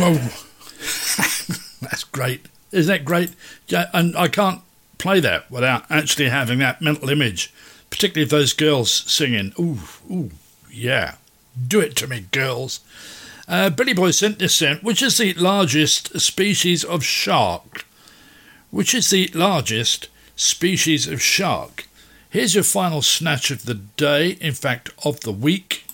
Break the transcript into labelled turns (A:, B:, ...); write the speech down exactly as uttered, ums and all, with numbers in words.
A: Oh, that's great. Isn't that great? Yeah, and I can't play that without actually having that mental image, particularly of those girls singing. Ooh, ooh, yeah. Do it to me, girls. Uh, Billy Boy sent this in. Which is the largest species of shark? Which is the largest species of shark? Here's your final snatch of the day, in fact, of the week.